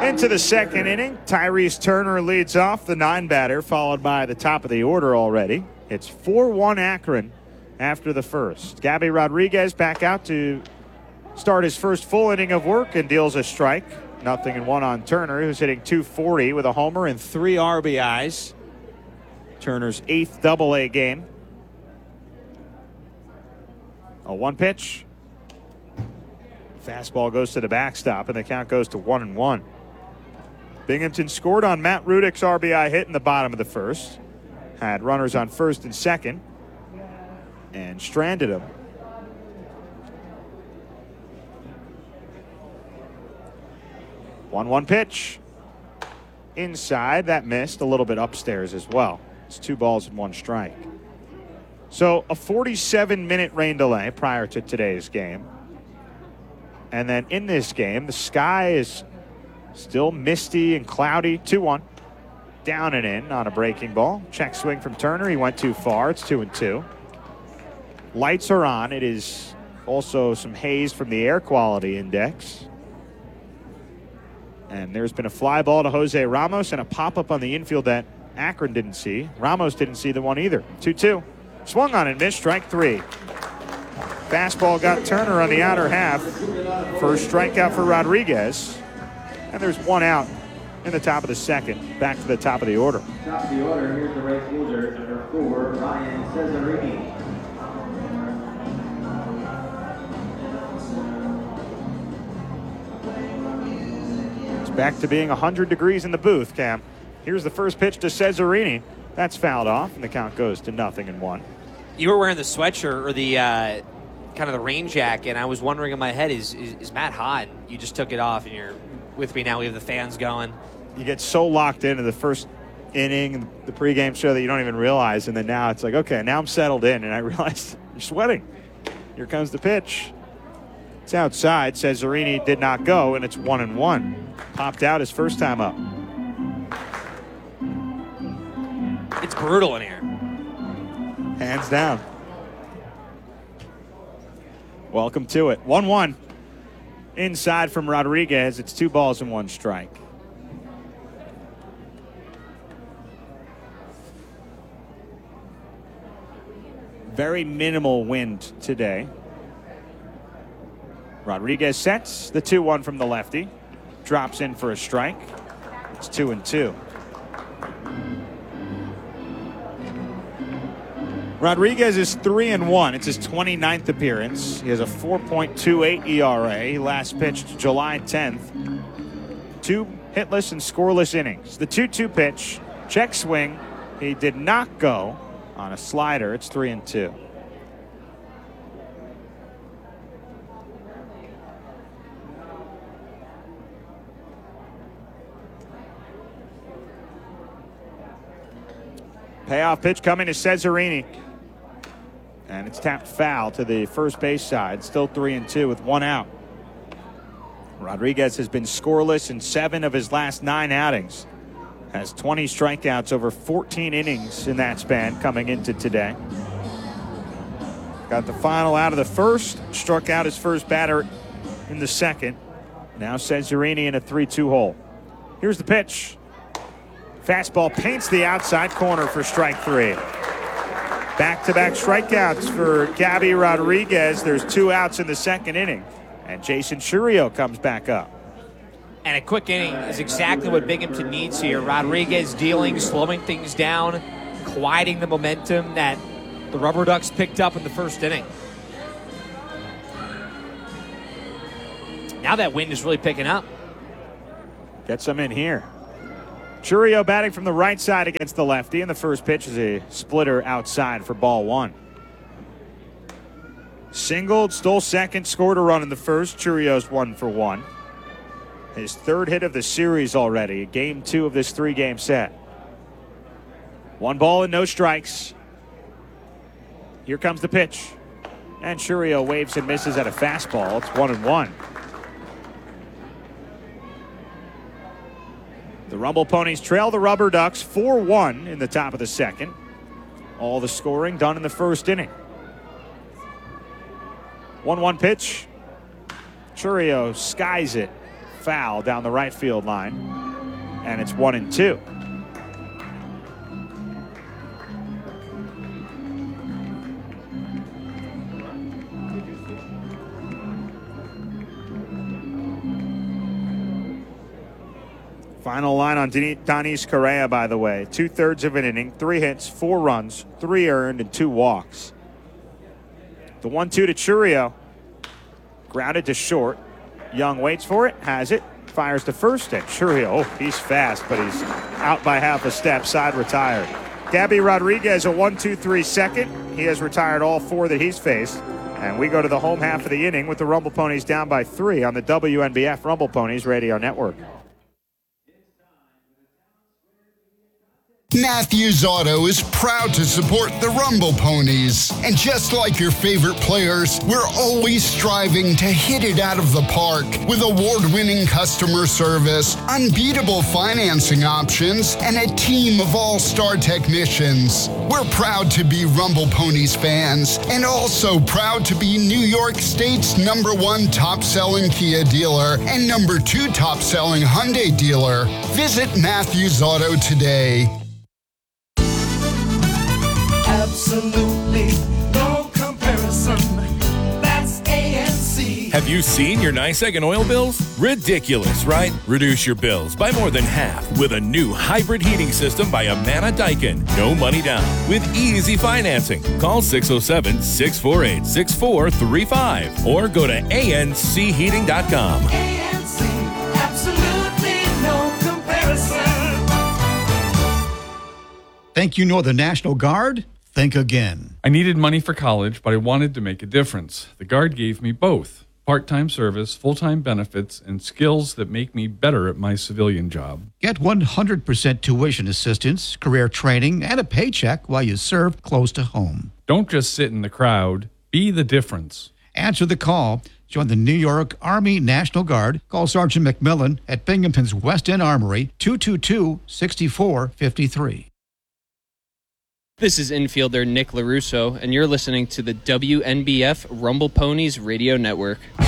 Into the second inning, Tyrese Turner leads off, the 9-batter, followed by the top of the order already. It's 4-1 Akron after the first. Gabby Rodriguez back out to start his first full inning of work and deals a strike. 0-1 on Turner, who's hitting .240 with a homer and 3 RBIs. Turner's 8th Double-A game. A 1 pitch. Fastball goes to the backstop, and the count goes to 1-1. Binghamton scored on Matt Rudick's RBI hit in the bottom of the first. Had runners on first and second and stranded him. One pitch. Inside, that missed, a little bit upstairs as well. It's 2 balls and 1 strike. So a 47-minute rain delay prior to today's game. And then in this game, the sky is still misty and cloudy. 2-1. Down and in on a breaking ball. Check swing from Turner. He went too far. It's 2-2. Lights are on. It is also some haze from the air quality index. And there's been a fly ball to Jose Ramos and a pop-up on the infield that Akron didn't see. Ramos didn't see the one either. 2-2. Swung on and missed. Strike 3. Fastball got Turner on the outer half. First strikeout for Rodriguez. And there's 1 out in the top of the second. Back to the top of the order. Top of the order, here's the right fielder, number 4, Ryan Cesarini. It's back to being 100 degrees in the booth, Cam. Here's the first pitch to Cesarini. That's fouled off, and the count goes to 0-1. You were wearing the sweatshirt or the kind of the rain jacket, and I was wondering in my head, is Matt hot? You just took it off, and you're with me now. We have the fans going. You get so locked into the first inning, the pregame show, that you don't even realize, and then now it's like, okay, now I'm settled in, and I realize you're sweating. Here comes the pitch. It's outside. Cesarini did not go, and it's 1-1. Popped out his first time up. It's brutal in here. Hands down. Welcome to it. 1-1. Inside from Rodriguez. It's 2 balls and 1 strike. Very minimal wind today. Rodriguez sets the 2-1 from the lefty. Drops in for a strike. It's 2-2. Rodriguez is 3-1. It's his 29th appearance. He has a 4.28 ERA. He last pitched July 10th. 2 hitless and scoreless innings. The 2-2 pitch, check swing. He did not go on a slider. It's 3-2. Payoff pitch coming to Cesarini. And it's tapped foul to the first base side. Still 3-2 with 1 out. Rodriguez has been scoreless in 7 of his last 9 outings. Has 20 strikeouts over 14 innings in that span coming into today. Got the final out of the first. Struck out his first batter in the second. Now Cesarini in a 3-2 hole. Here's the pitch. Fastball paints the outside corner for strike 3. Back-to-back strikeouts for Gabby Rodriguez. There's 2 outs in the second inning. And Jason Chourio comes back up. And a quick inning is exactly what Binghamton needs here. Rodriguez dealing, slowing things down, quieting the momentum that the Rubber Ducks picked up in the first inning. Now that wind is really picking up. Get some in here. Chourio batting from the right side against the lefty, and the first pitch is a splitter outside for ball 1. Singled, stole second, scored a run in the first. Chourio's 1 for 1. His 3rd hit of the series already, game 2 of this 3-game set. 1 ball and no strikes. Here comes the pitch. And Chourio waves and misses at a fastball. It's 1-1. The Rumble Ponies trail the Rubber Ducks 4-1 in the top of the second. All the scoring done in the first inning. 1-1 pitch. Chourio skies it. foul down the right field line, and it's 1-2. Final line on Donis Correa, by the way. 2/3 of an inning, 3 hits, 4 runs, 3 earned, and 2 walks. The 1-2 to Chourio. Grounded to short. Young waits for it, has it, fires to first, and Chourio, he's fast, but he's out by half a step, side retired. Gabby Rodriguez, a 1-2-3 second. He has retired all 4 that he's faced. And we go to the home half of the inning with the Rumble Ponies down by 3 on the WNBF Rumble Ponies Radio Network. Matthews Auto is proud to support the Rumble Ponies. And just like your favorite players, we're always striving to hit it out of the park with award-winning customer service, unbeatable financing options, and a team of all-star technicians. We're proud to be Rumble Ponies fans and also proud to be New York State's #1 top-selling Kia dealer and #2 top-selling Hyundai dealer. Visit Matthews Auto today. Absolutely no comparison. That's ANC. Have you seen your NYSEG and oil bills? Ridiculous, right? Reduce your bills by more than half with a new hybrid heating system by Amana Daikin. No money down with easy financing. Call 607-648-6435 or go to ancheating.com. ANC, absolutely no comparison. Think you know the National Guard? Think again. I needed money for college, but I wanted to make a difference. The Guard gave me both. Part-time service, full-time benefits, and skills that make me better at my civilian job. Get 100% tuition assistance, career training, and a paycheck while you serve close to home. Don't just sit in the crowd. Be the difference. Answer the call. Join the New York Army National Guard. Call Sergeant McMillan at Binghamton's West End Armory, 222-6453. This is infielder Nick LaRusso, and you're listening to the WNBF Rumble Ponies Radio Network.